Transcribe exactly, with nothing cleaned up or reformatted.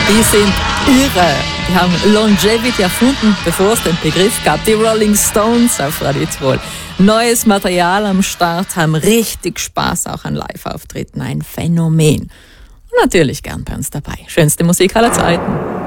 Die sind irre. Die haben Longevity erfunden, bevor es den Begriff gab. Die Rolling Stones auf Radio Tirol. Neues Material am Start, haben richtig Spaß auch an Live-Auftritten. Ein Phänomen. Und natürlich gern bei uns dabei. Schönste Musik aller Zeiten.